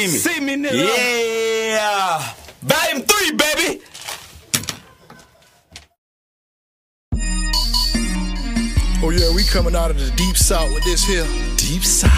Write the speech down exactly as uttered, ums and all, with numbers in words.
see me. See me, nigga. Yeah. Volume three, baby. Oh yeah, we coming out of the deep south with this here. Deep south.